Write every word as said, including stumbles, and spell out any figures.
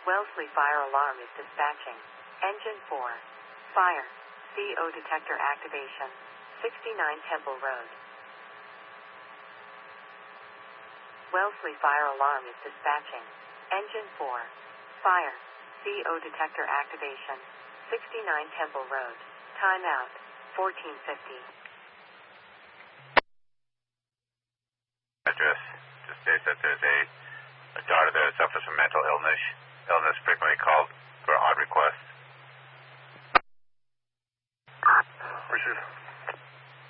Wellesley fire alarm is dispatching. Engine four. Fire. C O detector activation. sixty-nine Temple Road. Wellesley fire alarm is dispatching. Engine four. Fire. C O detector activation. sixty-nine Temple Road. Timeout. fourteen fifty. Address just states that there's a, a daughter that suffers from mental illness. Illness frequently called for odd requests. Receive.